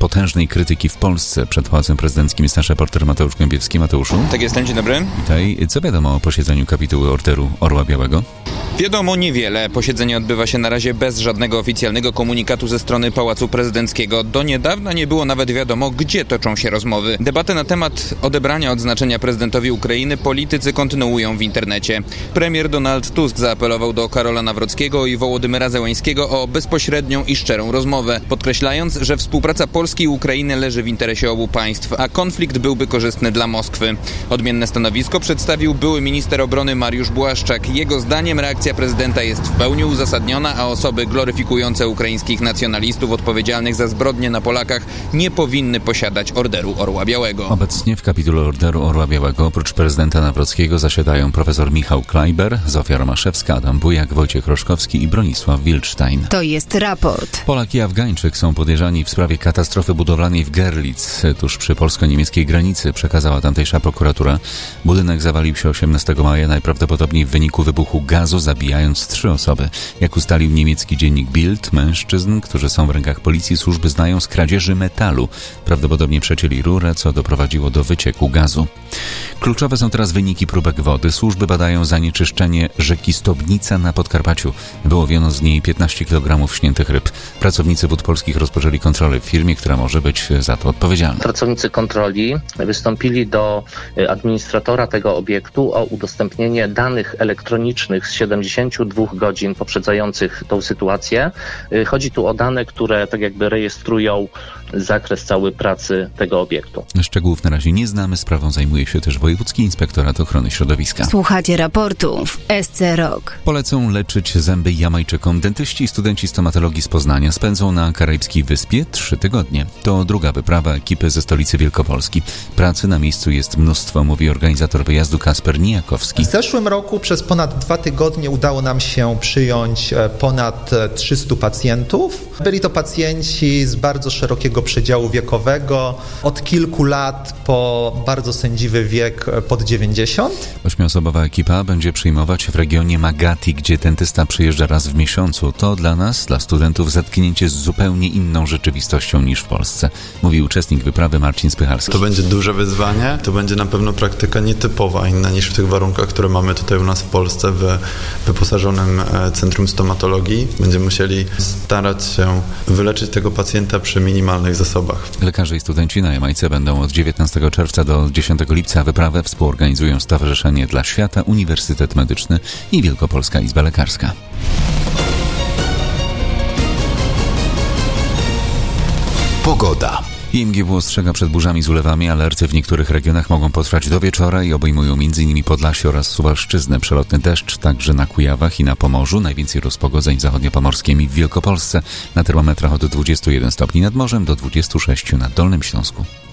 potężnej krytyki w Polsce. Przed Pałacem Prezydenckim jest nasz reporter Mateusz Kłębiewski. Mateuszu. Tak jestem, dzień dobry. Witaj. Co wiadomo o posiedzeniu kapituły Orderu Orła Białego? Wiadomo niewiele. Posiedzenie odbywa się na razie bez żadnego oficjalnego komunikatu ze strony Pałacu Prezydenckiego. Do niedawna nie było nawet wiadomo, gdzie toczą się rozmowy. Debatę na temat odebrania odznaczenia prezydentowi Ukrainy politycy kontynuują w internecie. Premier Donald Tusk zaapelował do Karola Nawrockiego i Wołodymyra Zełańskiego o bezpośrednią i szczerą rozmowę, podkreślając, że współpraca Polski i Ukrainy leży w interesie obu państw, a konflikt byłby korzystny dla Moskwy. Odmienne stanowisko przedstawił były minister obrony Mariusz Błaszczak. Jego zdaniem reakcja prezydenta jest w pełni uzasadniona, a osoby gloryfikujące ukraińskich nacjonalistów odpowiedzialnych za zbrodnie na Polakach nie powinny posiadać Orderu Orła Białego. Obecnie w kapitule Orderu Orła Białego oprócz prezydenta Nawrockiego zasiadają profesor Michał Klajber, Zofia Romaszewska, Adam Bujak, Wojciech Roszkowski i Bronisław Wilczstein. To jest raport. Polak i Afgańczyk są podejrzani w sprawie katastrofy budowlanej w Görlitz, tuż przy polsko-niemieckiej granicy, przekazała tamtejsza prokuratura. Budynek zawalił się 18 maja najprawdopodobniej w wyniku wybuchu gazu, zabijając 3 osoby. Jak ustalił niemiecki dziennik Bild, mężczyzn, którzy są w rękach policji, służby znają z kradzieży metalu. Prawdopodobnie przecięli rurę, co doprowadziło do wycieku gazu. Kluczowe są teraz wyniki próbek wody. Służby badają zanieczyszczenie rzeki Stobnica na Podkarpaciu. Wyłowiono z niej 15 kg śniętych ryb. Pracownicy Wód Polskich rozpoczęli kontrolę w firmie, która może być za to odpowiedzialna. Pracownicy kontroli wystąpili do administratora tego obiektu o udostępnienie danych elektronicznych z 72 godzin poprzedzających tą sytuację. Chodzi tu o dane, które tak jakby rejestrują zakres cały pracy tego obiektu. Szczegółów na razie nie znamy. Sprawą zajmuje się też Wojewódzki Inspektorat Ochrony Środowiska. Słuchacie raportu w SC Rock. Polecą leczyć zęby Jamajczykom. Dentyści i studenci stomatologii z Poznania spędzą na Karaibskiej Wyspie 3 tygodnie. To druga wyprawa ekipy ze stolicy Wielkopolski. Pracy na miejscu jest mnóstwo, mówi organizator wyjazdu Kasper Nijakowski. W zeszłym roku przez ponad 2 tygodnie udało nam się przyjąć ponad 300 pacjentów. Byli to pacjenci z bardzo szerokiego przedziału wiekowego, od kilku lat po bardzo sędziwy wiek pod 90. 8-osobowa ekipa będzie przyjmować w regionie Magati, gdzie dentysta przyjeżdża raz w miesiącu. To dla nas, dla studentów, zetknięcie z zupełnie inną rzeczywistością niż w Polsce, mówi uczestnik wyprawy Marcin Spychalski. To będzie duże wyzwanie, to będzie na pewno praktyka nietypowa, inna niż w tych warunkach, które mamy tutaj u nas w Polsce w wyposażonym centrum stomatologii. Będziemy musieli starać się wyleczyć tego pacjenta przy minimalnych zasobach. Lekarze i studenci na Jamajce będą od 19 czerwca do 10 lipca. Wyprawę współorganizują Stowarzyszenie dla Świata, Uniwersytet Medyczny i Wielkopolska Izba Lekarska. Pogoda. IMGW ostrzega przed burzami z ulewami. Alerty w niektórych regionach mogą potrwać do wieczora i obejmują m.in. Podlasie oraz Suwalszczyznę. Przelotny deszcz także na Kujawach i na Pomorzu. Najwięcej rozpogodzeń zachodniopomorskim i w Wielkopolsce. Na termometrach od 21 stopni nad morzem do 26 nad Dolnym Śląsku.